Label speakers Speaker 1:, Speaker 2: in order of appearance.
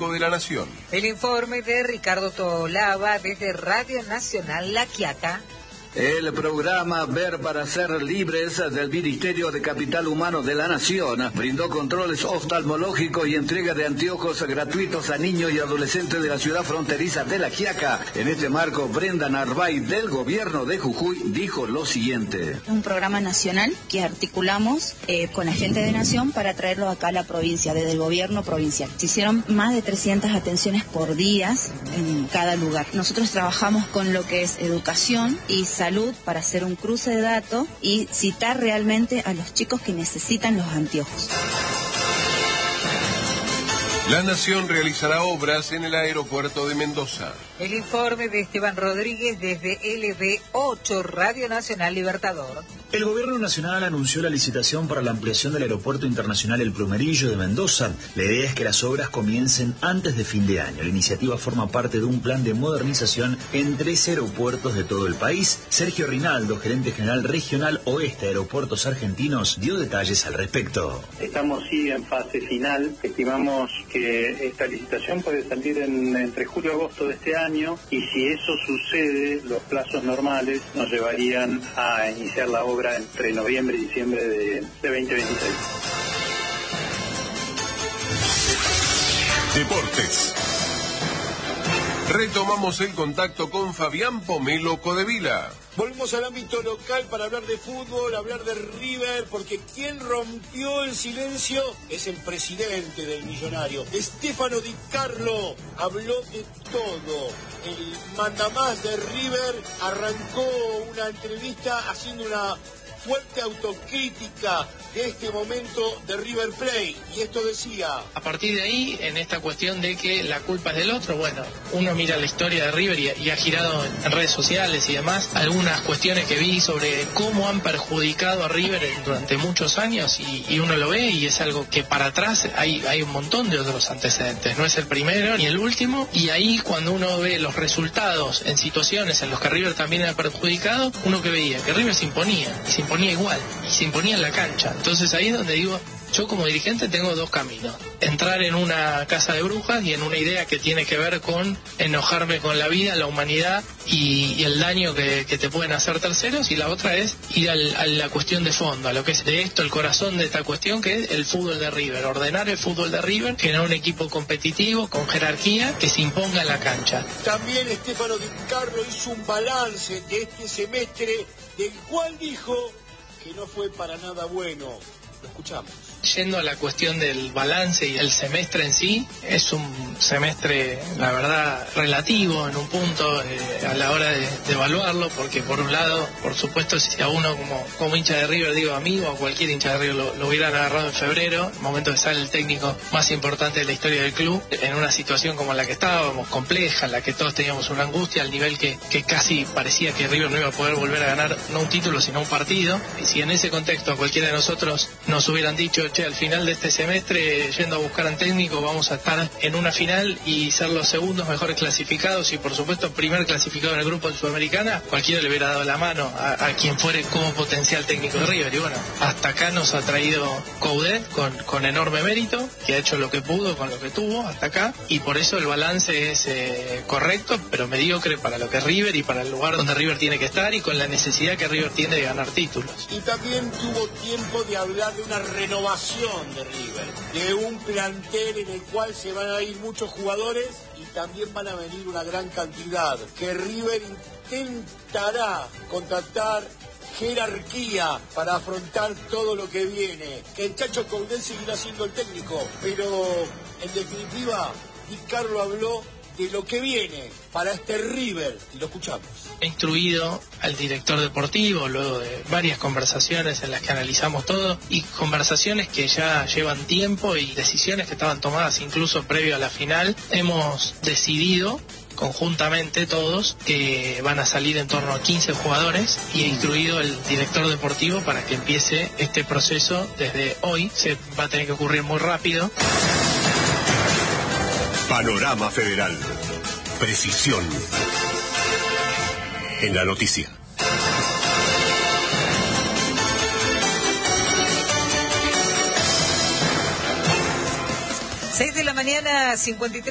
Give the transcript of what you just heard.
Speaker 1: Técnico de la Nación.
Speaker 2: El informe de Ricardo Tolava desde Radio Nacional La Quiaca.
Speaker 3: El programa Ver para Ser Libres del Ministerio de Capital Humano de la Nación brindó controles oftalmológicos y entrega de anteojos gratuitos a niños y adolescentes de la ciudad fronteriza de La Quiaca. En este marco, Brenda Narváez del gobierno de Jujuy dijo lo siguiente.
Speaker 4: Un programa nacional que articulamos con la gente de Nación para traerlo acá a la provincia, desde el gobierno provincial. Se hicieron más de 300 atenciones por día en cada lugar. Nosotros trabajamos con lo que es educación y salud para hacer un cruce de datos y citar realmente a los chicos que necesitan los anteojos.
Speaker 1: La Nación realizará obras en el aeropuerto de Mendoza.
Speaker 2: El informe de Esteban Rodríguez desde LB8, Radio Nacional Libertador.
Speaker 5: El Gobierno Nacional anunció la licitación para la ampliación del Aeropuerto Internacional El Plumerillo de Mendoza. La idea es que las obras comiencen antes de fin de año. La iniciativa forma parte de un plan de modernización en 13 aeropuertos de todo el país. Sergio Rinaldo, gerente general regional Oeste Aeropuertos Argentinos, dio detalles al respecto.
Speaker 6: Estamos sí en fase final. Estimamos que esta licitación puede salir entre julio y agosto de este año, y si eso sucede, los plazos normales nos llevarían a iniciar la obra entre noviembre y diciembre de 2023.
Speaker 1: Deportes. Retomamos el contacto con Fabián Pomelo Codevila.
Speaker 7: Volvemos al ámbito local para hablar de fútbol, hablar de River, porque quien rompió el silencio es el presidente del Millonario. Stefano Di Carlo habló de todo. El mandamás de River arrancó una entrevista haciendo una fuerte autocrítica de este momento de River Plate, y esto decía:
Speaker 8: a partir de ahí, en esta cuestión de que la culpa es del otro, bueno, uno mira la historia de River y ha girado en redes sociales y demás algunas cuestiones que vi sobre cómo han perjudicado a River durante muchos años, y uno lo ve y es algo que para atrás hay un montón de otros antecedentes, no es el primero ni el último, y ahí cuando uno ve los resultados en situaciones en las que River también ha perjudicado, uno que veía que River se imponía igual, y se imponía en la cancha. Entonces ahí es donde digo, yo como dirigente tengo dos caminos: entrar en una casa de brujas y en una idea que tiene que ver con enojarme con la vida, la humanidad y el daño que te pueden hacer terceros, y la otra es ir a la cuestión de fondo, a lo que es de esto, el corazón de esta cuestión, que es el fútbol de River, ordenar el fútbol de River, generar un equipo competitivo, con jerarquía, que se imponga en la cancha.
Speaker 7: También Stefano Di Carlo hizo un balance de este semestre, del cual dijo que no fue para nada bueno. Lo escuchamos.
Speaker 8: Yendo a la cuestión del balance y el semestre en sí, es un semestre, la verdad, relativo en un punto a la hora de evaluarlo, porque por un lado, por supuesto, si a uno como hincha de River, digo amigo, o cualquier hincha de River lo hubieran agarrado en febrero, el momento que sale el técnico más importante de la historia del club, en una situación como la que estábamos, compleja, en la que todos teníamos una angustia, al nivel que casi parecía que River no iba a poder volver a ganar no un título, sino un partido, y si en ese contexto cualquiera de nosotros nos hubieran dicho, che, al final de este semestre, yendo a buscar a un técnico, vamos a estar en una final y ser los segundos mejores clasificados y por supuesto primer clasificado en el grupo de Sudamericana, cualquiera le hubiera dado la mano a quien fuere como potencial técnico de River. Y bueno, hasta acá nos ha traído Coudet con enorme mérito, que ha hecho lo que pudo con lo que tuvo hasta acá, y por eso el balance es correcto, pero mediocre para lo que es River y para el lugar donde River tiene que estar y con la necesidad que River tiene de ganar títulos.
Speaker 7: Y también tuvo tiempo de hablar de una renovación de River, de un plantel en el cual se van a ir muchos jugadores y también van a venir una gran cantidad, que River intentará contratar jerarquía para afrontar todo lo que viene, que el Chacho Coudet seguirá siendo el técnico, pero en definitiva Di Carlo habló de lo que viene para este River, y lo escuchamos.
Speaker 8: He instruido al director deportivo luego de varias conversaciones en las que analizamos todo, y conversaciones que ya llevan tiempo y decisiones que estaban tomadas incluso previo a la final. Hemos decidido conjuntamente todos que van a salir en torno a 15 jugadores, y he instruido al director deportivo para que empiece este proceso desde hoy. Se va a tener que ocurrir muy rápido.
Speaker 1: Panorama Federal. Precisión en la noticia.
Speaker 2: 6 de la mañana, 53.